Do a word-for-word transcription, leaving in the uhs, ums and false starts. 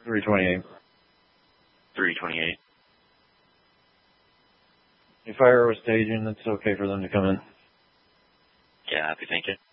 three twenty-eight. three twenty-eight. If I were staging, it's okay for them to come in. Yeah, happy, thank you.